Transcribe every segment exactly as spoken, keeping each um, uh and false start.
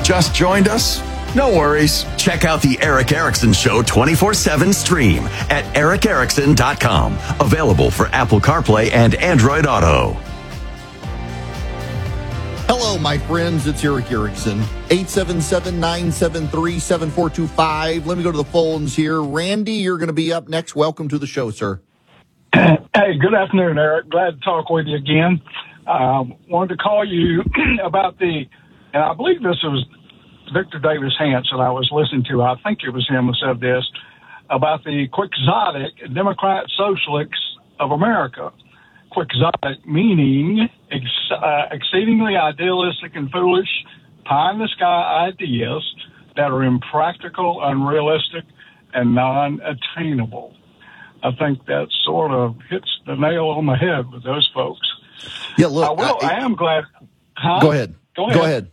Just joined us? No worries. Check out the Eric Erickson Show twenty-four seven stream at eric erickson dot com. Available for Apple CarPlay and Android Auto. Hello, my friends. It's Eric Erickson. eight seven seven, nine seven three, seven four two five. Let me go to the phones here. Randy, you're going to be up next. Welcome to the show, sir. Hey, good afternoon, Eric. Glad to talk with you again. Uh, wanted to call you about the, and I believe this was Victor Davis Hanson I was listening to. I think it was him who said this, about the quixotic Democrat Socialists of America. Quixotic meaning ex, uh, exceedingly idealistic and foolish, pie-in-the-sky ideas that are impractical, unrealistic, and non-attainable. I think that sort of hits the nail on the head with those folks. Yeah, look, I, will, I, I am glad. Huh? Go ahead. Go ahead. Go ahead.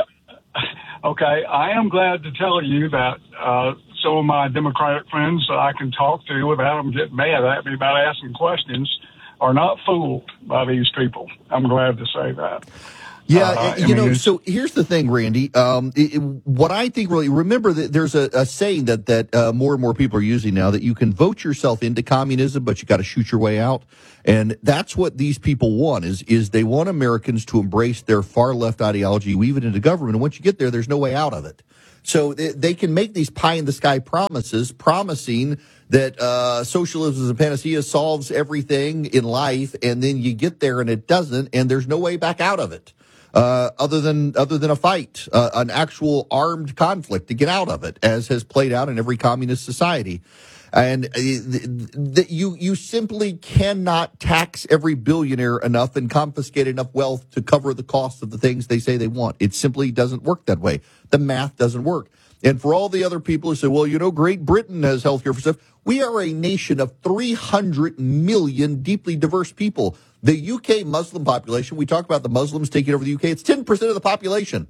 Okay, I am glad to tell you that uh, some of my Democratic friends that I can talk to without them getting mad at me about asking questions are not fooled by these people. I'm glad to say that. Yeah, uh, you I mean, know, so here's the thing, Randy. Um, it, it, what I think really, remember that there's a, a saying that, that uh, more and more people are using now, that you can vote yourself into communism, but you got to shoot your way out. And that's what these people want, is, is they want Americans to embrace their far left ideology, weave it into government. And once you get there, there's no way out of it. So they, they can make these pie in the sky promises, promising that uh, socialism as a panacea solves everything in life. And then you get there and it doesn't, and there's no way back out of it. Uh, other than other than a fight, uh, an actual armed conflict to get out of it, as has played out in every communist society. And uh, th- th- you you simply cannot tax every billionaire enough and confiscate enough wealth to cover the cost of the things they say they want. It simply doesn't work that way. The math doesn't work. And for all the other people who say, well, you know, Great Britain has health care for stuff, we are a nation of three hundred million deeply diverse people. The U K Muslim population, we talk about the Muslims taking over the U K, it's ten percent of the population.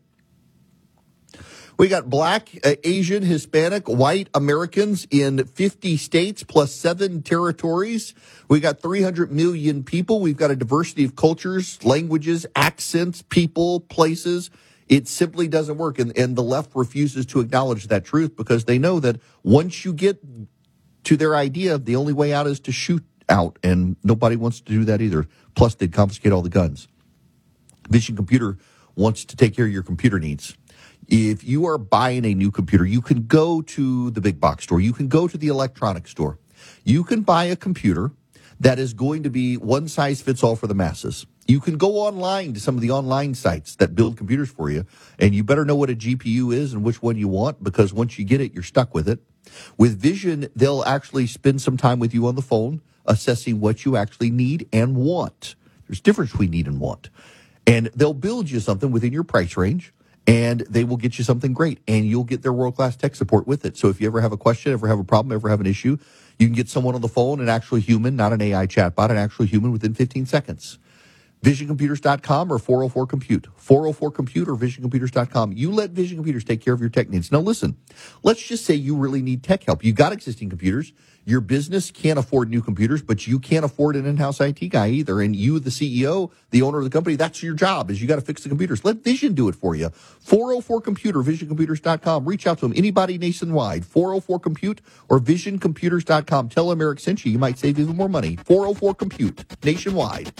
We got black, uh, Asian, Hispanic, white Americans in fifty states plus seven territories. We got three hundred million people. We've got a diversity of cultures, languages, accents, people, places. It simply doesn't work. And, and the left refuses to acknowledge that truth because they know that once you get to their idea, the only way out is to shoot out, and nobody wants to do that either. Plus, they'd confiscate all the guns. Vision Computer wants to take care of your computer needs. If you are buying a new computer, you can go to the big box store. You can go to the electronics store. You can buy a computer that is going to be one size fits all for the masses. You can go online to some of the online sites that build computers for you, and you better know what a G P U is and which one you want, because once you get it, you're stuck with it. With Vision, they'll actually spend some time with you on the phone, assessing what you actually need and want. There's a difference between need and want. And they'll build you something within your price range, and they will get you something great, and you'll get their world-class tech support with it. So if you ever have a question, ever have a problem, ever have an issue, you can get someone on the phone, an actual human, not an A I chatbot, an actual human within fifteen seconds. vision computers dot com or four oh four compute. four oh four compute or vision computers dot com. You let Vision Computers take care of your tech needs. Now listen, let's just say you really need tech help. You got existing computers. Your business can't afford new computers, but you can't afford an in-house I T guy either. And you, the C E O, the owner of the company, that's your job, is you got to fix the computers. Let Vision do it for you. four oh four compute or vision computers dot com. Reach out to them. Anybody nationwide. four oh four compute or vision computers dot com. Tell them Eric sent you. You might save even more money. four oh four compute nationwide.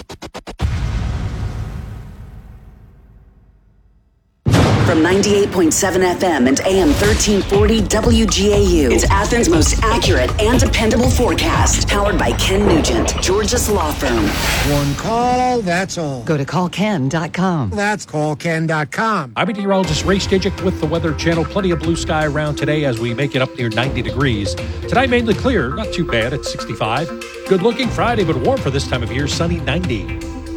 From ninety-eight point seven F M and A M thirteen forty W G A U. It's Athens' most accurate and dependable forecast. Powered by Ken Nugent, Georgia's law firm. One call, that's all. Go to call ken dot com. That's call ken dot com. I'm meteorologist Ray Stijik with the Weather Channel. Plenty of blue sky around today as we make it up near ninety degrees. Tonight, mainly clear. Not too bad at sixty-five. Good looking Friday, but warm for this time of year. Sunny, ninety.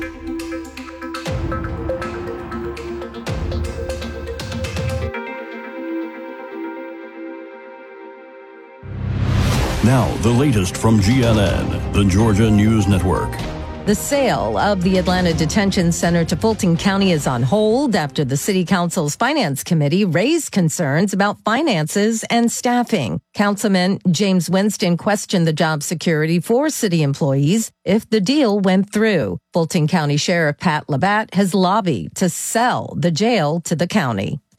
Now, the latest from G N N, the Georgia News Network. The sale of the Atlanta Detention Center to Fulton County is on hold after the City Council's Finance Committee raised concerns about finances and staffing. Councilman James Winston questioned the job security for city employees if the deal went through. Fulton County Sheriff Pat Labatt has lobbied to sell the jail to the county.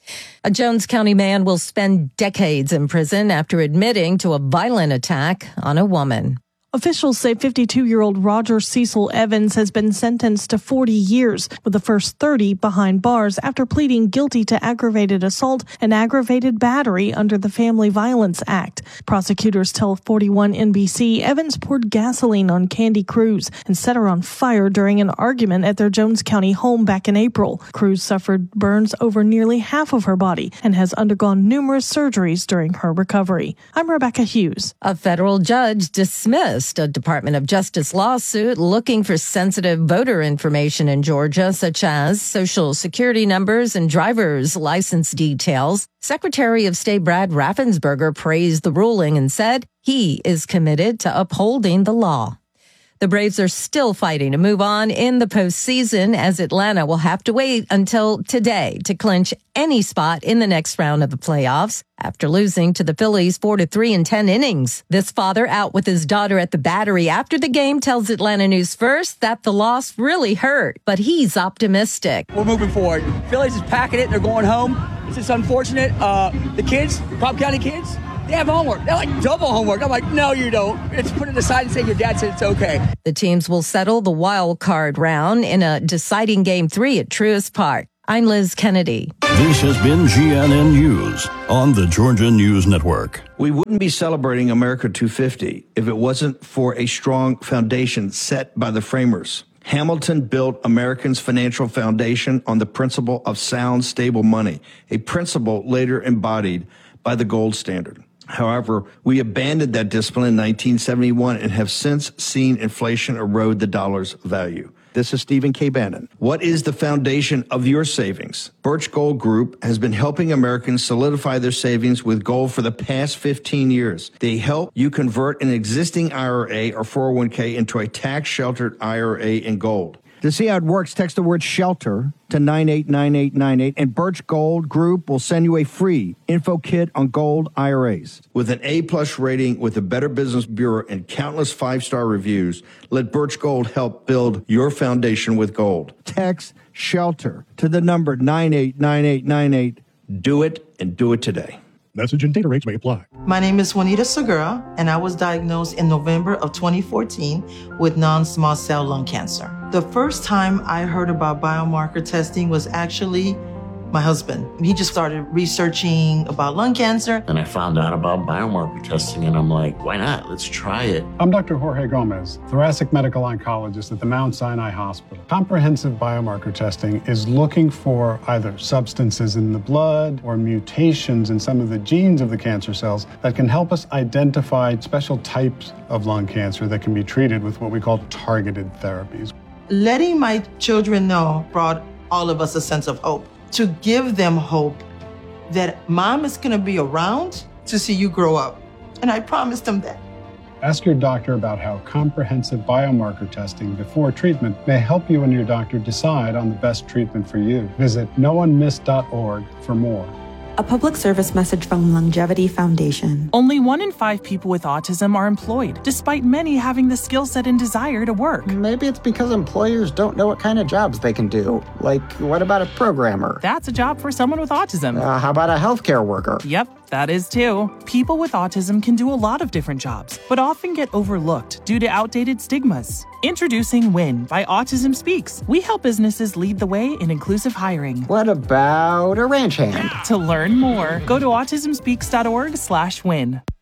A Jones County man will spend decades in prison after admitting to a violent attack on a woman. Officials say fifty-two-year-old Roger Cecil Evans has been sentenced to forty years, with the first thirty behind bars after pleading guilty to aggravated assault and aggravated battery under the Family Violence Act. Prosecutors tell forty-one N B C Evans poured gasoline on Candy Cruz and set her on fire during an argument at their Jones County home back in April. Cruz suffered burns over nearly half of her body and has undergone numerous surgeries during her recovery. I'm Rebecca Hughes. A federal judge dismissed a Department of Justice lawsuit looking for sensitive voter information in Georgia, such as social security numbers and driver's license details. Secretary of State Brad Raffensperger praised the ruling and said he is committed to upholding the law. The Braves are still fighting to move on in the postseason, as Atlanta will have to wait until today to clinch any spot in the next round of the playoffs after losing to the Phillies four to three in ten innings. This father, out with his daughter at the Battery after the game, tells Atlanta News First that the loss really hurt, but he's optimistic. We're moving forward. Phillies is packing it and they're going home. It's just unfortunate. Uh, the kids, Cobb County kids, they have homework. They're like double homework. I'm like, no, you don't. It's put it aside and say your dad said it's okay. The teams will settle the wild card round in a deciding game three at Truist Park. I'm Liz Kennedy. This has been G N N News on the Georgia News Network. We wouldn't be celebrating America two fifty if it wasn't for a strong foundation set by the framers. Hamilton built Americans' financial foundation on the principle of sound, stable money, a principle later embodied by the gold standard. However, we abandoned that discipline in nineteen seventy-one and have since seen inflation erode the dollar's value. This is Stephen K. Bannon. What is the foundation of your savings? Birch Gold Group has been helping Americans solidify their savings with gold for the past fifteen years. They help you convert an existing I R A or four oh one k into a tax-sheltered I R A in gold. To see how it works, text the word SHELTER to nine eight nine eight nine eight, and Birch Gold Group will send you a free info kit on gold I R As. With an A-plus rating with the Better Business Bureau and countless five-star reviews, let Birch Gold help build your foundation with gold. Text SHELTER to the number nine eight nine eight nine eight. Do it, and do it today. Message and data rates may apply. My name is Juanita Segura, and I was diagnosed in November of twenty fourteen with non-small cell lung cancer. The first time I heard about biomarker testing was actually my husband. He just started researching about lung cancer. And I found out about biomarker testing, and I'm like, why not? Let's try it. I'm Doctor Jorge Gomez, thoracic medical oncologist at the Mount Sinai Hospital. Comprehensive biomarker testing is looking for either substances in the blood or mutations in some of the genes of the cancer cells that can help us identify special types of lung cancer that can be treated with what we call targeted therapies. Letting my children know brought all of us a sense of hope. To give them hope that mom is going to be around to see you grow up. And I promised them that. Ask your doctor about how comprehensive biomarker testing before treatment may help you and your doctor decide on the best treatment for you. Visit no one missed dot org for more. A public service message from Longevity Foundation. Only one in five people with autism are employed, despite many having the skill set and desire to work. Maybe it's because employers don't know what kind of jobs they can do. Like, what about a programmer? That's a job for someone with autism. Uh, how about a healthcare worker? Yep, that is too. People with autism can do a lot of different jobs, but often get overlooked due to outdated stigmas. Introducing WIN by Autism Speaks. We help businesses lead the way in inclusive hiring. What about a ranch hand? To learn more, go to autism speaks dot org slash win.